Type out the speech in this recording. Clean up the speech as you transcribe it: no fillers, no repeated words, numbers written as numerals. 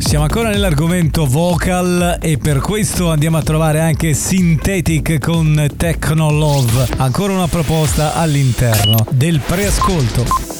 Siamo ancora nell'argomento vocal e per questo andiamo a trovare anche Synthetic con Techno Love, ancora una proposta all'interno del preascolto.